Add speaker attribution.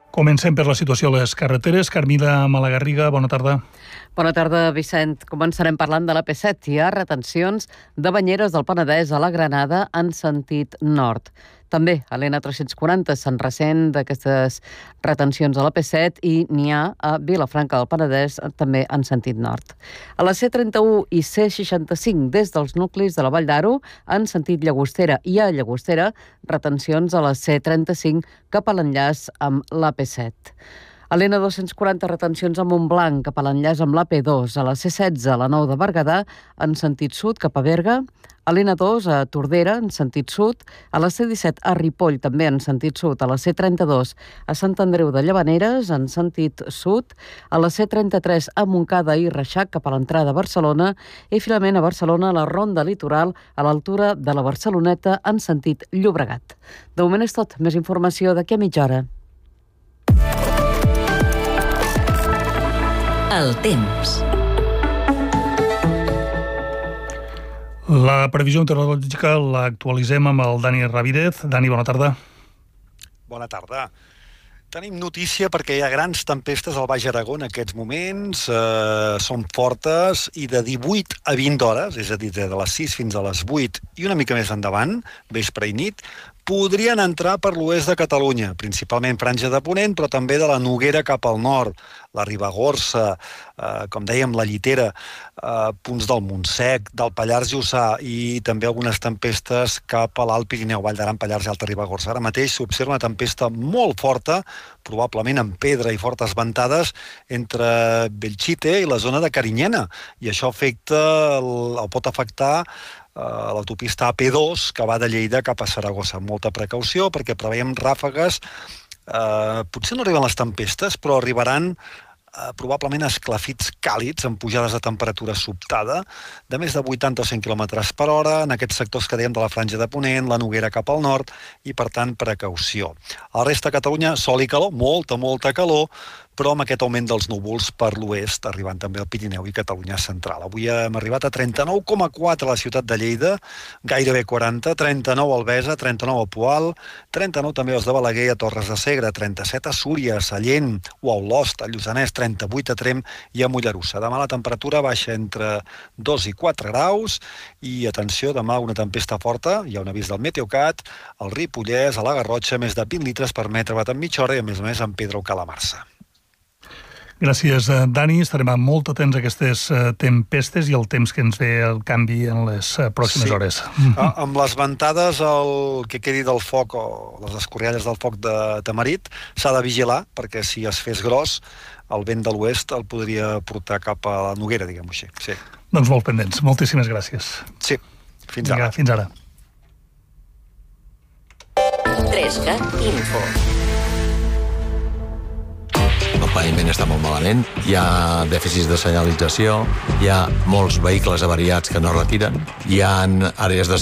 Speaker 1: Comencem per la situació a les carreteres. Carmila Malagarriga, bona tarda.
Speaker 2: Bona tarda, Vicent. Començarem parlant de l'AP7. Hi ha retencions de Banyeres del Penedès a la Granada en sentit nord. També a l'N340 se'n ressent d'aquestes retencions a l'AP7 i n'hi ha a Vilafranca del Penedès també en sentit nord. A la C31 i C65 des dels nuclis de la Vall d'Aro en sentit Llagostera i a Llagostera retencions a la C35 cap a l'enllaç amb l'AP7. A l'N240 retencions a Montblanc cap a l'enllaç amb l'AP2, a la C16 a la 9 de Berguedà en sentit sud cap a Berga, a l'N2 a Tordera en sentit sud, a la C17 a Ripoll també en sentit sud, a la C32 a Sant Andreu de Llavaneres en sentit sud, a la C33 a Montcada i Reixac cap a l'entrada a Barcelona i finalment a Barcelona a la Ronda Litoral a l'altura de la Barceloneta en sentit Llobregat. De moment és tot. Més informació d'aquí a mitja hora.
Speaker 3: El temps.
Speaker 1: La previsió meteorològica l'actualitzem amb el Dani Ravidez. Dani, bona tarda.
Speaker 4: Bona tarda. Tenim notícia perquè hi ha grans tempestes al Baix Aragó en aquests moments. Són fortes i de 18 a 20 hores, és a dir, de les 6 fins a les 8 i una mica més endavant, vespre i nit, podrien entrar per l'oest de Catalunya, principalment Franja de Ponent, però també de la Noguera cap al nord, la Ribagorça, com dèiem, la Llitera, punts del Montsec, del Pallars Jussà i també algunes tempestes cap a l'Alt Pirineu, Vall d'Aran, Pallars i Alta Ribagorça. Ara mateix s'observa una tempesta molt forta, probablement amb pedra i fortes ventades, entre Belchite i la zona de Carinyena, i això pot afectar l'autopista AP2 que va de Lleida cap a Saragossa. Molta precaució perquè preveiem ràfegues, potser no arriben les tempestes, però arribaran probablement esclafits càlids amb pujades de temperatura sobtada de més de 80 o 100 km per hora en aquests sectors que dèiem de la Franja de Ponent, la Noguera cap al nord i, per tant, precaució. A la resta de Catalunya, sol i calor, molta calor, però amb aquest augment dels núvols per l'oest, arribant també al Pirineu i Catalunya central. Avui hem arribat a 39,4 a la ciutat de Lleida, gairebé 40, 39 a Albesa, 39 a Poal, 39 també als de Balaguer, a Torres de Segre, 37 a Súria, a Sallent o a Olost, a Lluçanès, 38 a Tremp i a Mollerussa. Demà la temperatura baixa entre 2 i 4 graus i, atenció, demà una tempesta forta, hi ha un avís del Meteocat, al Ripollès, a la Garrotxa, més de 20 litres per metre bat en mitja hora i, a més en Pedro Calamarsa.
Speaker 1: Gràcies, Dani. Estarem molt atents a aquestes tempestes i el temps que ens ve el canvi en les pròximes hores.
Speaker 4: Amb les ventades, el que quedi del foc o les escorrialles del foc de Tamarit s'ha de vigilar, perquè si es fes gros, el vent de l'oest el podria portar cap a la Noguera, diguem-ho així. Sí.
Speaker 1: Doncs molt pendents. Moltíssimes gràcies.
Speaker 4: Sí, fins ara.
Speaker 1: Fins ara.
Speaker 3: 3CAT Info.
Speaker 5: El paviment està molt malament, hi ha dèficits de senyalització, hi ha molts vehicles avariats que no retiren, hi ha àrees de